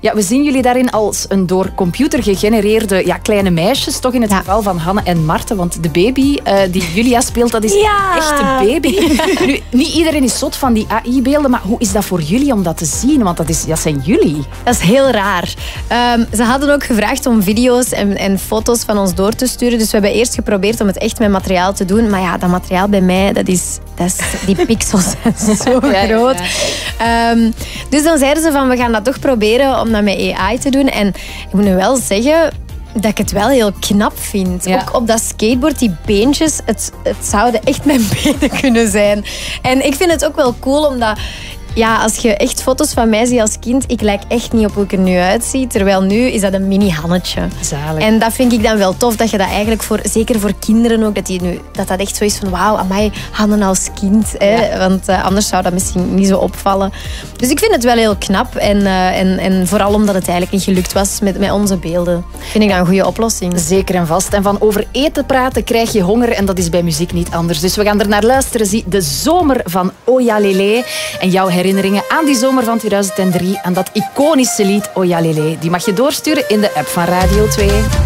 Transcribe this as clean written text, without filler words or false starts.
Ja, we zien jullie daarin als een door computer gegenereerde kleine meisjes, toch in het geval van Hanne en Marten, want de baby die Julia speelt, dat is een echte baby. Nu, niet iedereen is zot van die AI-beelden, maar hoe is dat voor jullie om dat te zien? Want dat zijn jullie. Dat is heel raar. Ze hadden ook gevraagd om video's en foto's van ons door te sturen, dus we hebben eerst geprobeerd om het echt met materiaal te doen, maar ja, dat materiaal bij mij, die pixels zijn zo groot. Dus dan zeiden ze van, we gaan dat toch proberen om dat met AI te doen. En ik moet nu wel zeggen dat ik het wel heel knap vind. Ja. Ook op dat skateboard, die beentjes, het zouden echt mijn benen kunnen zijn. En ik vind het ook wel cool, omdat als je echt foto's van mij ziet als kind, ik lijk echt niet op hoe ik er nu uitzie. Terwijl nu is dat een mini-Hannetje. Zalig. En dat vind ik dan wel tof, dat je dat eigenlijk zeker voor kinderen ook, dat echt zo is van wauw, amai, Hanne als kind. Hè? Want anders zou dat misschien niet zo opvallen. Dus ik vind het wel heel knap. En vooral omdat het eigenlijk niet gelukt was met onze beelden. Vind ik dat een goede oplossing. Zeker en vast. En van over eten praten krijg je honger. En dat is bij muziek niet anders. Dus we gaan er naar luisteren. Zie de zomer van Oya Lele. En jouw herinneringen aan die zomer van 2003, aan dat iconische lied Oya Lele. Die mag je doorsturen in de app van Radio 2.